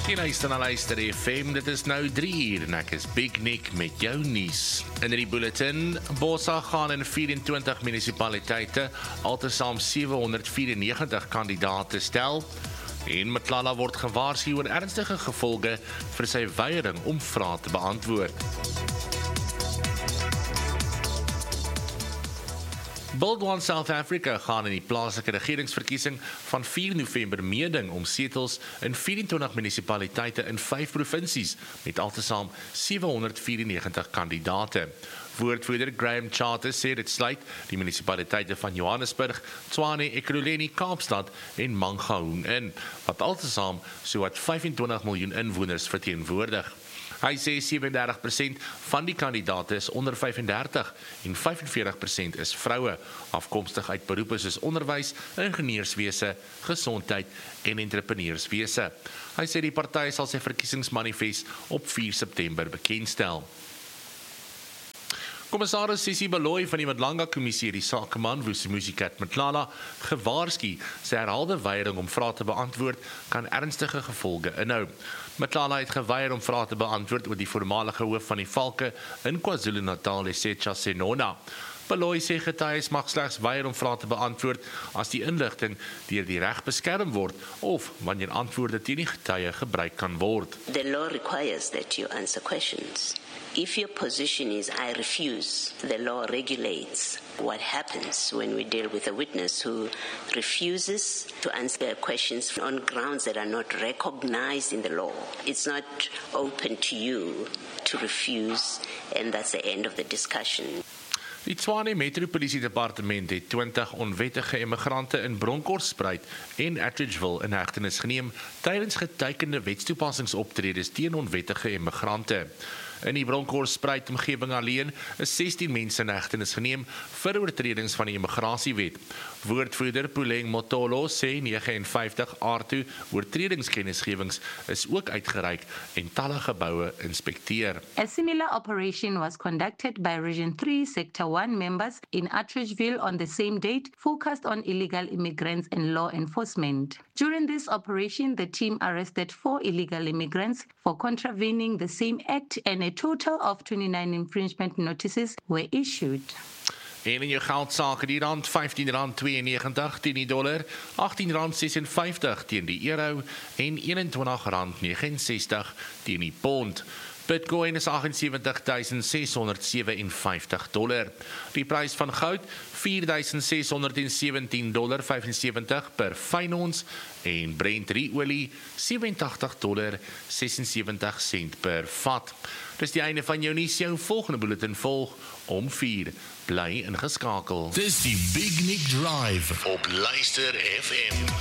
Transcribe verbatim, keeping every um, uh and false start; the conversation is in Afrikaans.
Jy luister na Luister F M, dit is nou drie uur en ek is Big Nick met jou nuus. In die bulletin, Bossa gaan in vyf-en-twintig munisipaliteite altesaam sewe honderd vyf-en-negentig kandidate stel en Mtlala word gewaarsku oor ernstige gevolge vir sy weiering om vrae te beantwoord. Build One South Africa gaan in die plaaslike regeringsverkiesing van vier November meeding om setels in vyf-en-twintig munisipaliteite in vyf provinsies met altesaam sewe honderd vyf-en-negentig kandidate. Woordvoerder Graham Charter sê dit sluit die munisipaliteite van Johannesburg, Tshwane, Ekurhuleni, Kaapstad en Mangaung in, wat altesaam sowat vyf-en-twintig miljoen inwoners verteenwoordig. Hy sê sewe en dertig persent van die kandidate is onder vyf en dertig en vyf en veertig persent is vroue, afkomstig uit beroepe soos onderwys, ingenieurswese, gesondheid en entrepreneurswese. Hy sê die party sal sy verkiesingsmanifest op vier September bekendstel. Kommissaris Sissi Baloyi van die Madlanga Kommissie die sakeman Vusimuzi-Kat Mtlala gewaarsku sy herhaalde weiering om vrae te beantwoord kan ernstige gevolge inhou. Mtlala het geweier om vrae te beantwoord oor die voormalige hoof van die Valke in KwaZulu-Natal, Lesetja Senona. Baloyi sê getuies mag slegs weier om vrae te beantwoord as die inligting deur die reg beskerm word of wanneer antwoorde teen die getuie gebruik kan word. The law requires that you answer questions. If your position is, I refuse, the law regulates what happens when we deal with a witness who refuses to answer questions on grounds that are not recognized in the law. It's not open to you to refuse, and that's the end of the discussion. Die Tshwane Metropolisie Departement het twintig onwettige immigrante in Bronkhorstspruit en Atteridgeville in hegtenis geneem tydens getekende wetstoepassingsoptredes teen onwettige immigrante. In die Bronkhorstspruit omgewing alleen is sestien mense in hegtenis geneem vir oortredings van die immigrasiewet. Woordvoerder Puleng Motolo sê vyf-en-negentig aartoe oortredingskennisgewings is ook uitgereik en talle geboue inspekteer. A similar operation was conducted by Region three Sector one members in Atteridgeville on the same date, focused on illegal immigrants and law enforcement. During this operation, the team arrested four illegal immigrants for contravening the same act, and a total of twenty-nine infringement notices were issued. En in jou geldsake, die rand vyftien rand tweeënnegentig teen die dollar, agttien rand sesenvyftig teen die euro en eenentwintig rand negenensestig teen die pond. Bitcoin is agtensewentig tuisend ses honderd sewenvyftig dollar. Die prys van goud vier duisend ses honderd sewentien dollar vyfensewentig per fyn ons en Brent olie sewentig dollar sesensewentig sent per vat. Dis die einde van jou nuus, jou volgende bulletin volg om vier. Bly ingeskakel. Dis die Big Nick Drive op Luister F M.